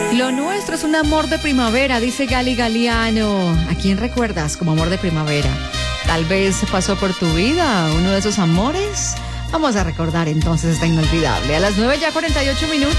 Lo nuestro es un amor de primavera, dice Gali Galiano. ¿A quién recuerdas como amor de primavera? Tal vez pasó por tu vida uno de esos amores. Vamos a recordar entonces esta inolvidable. A las 9:48 minutos.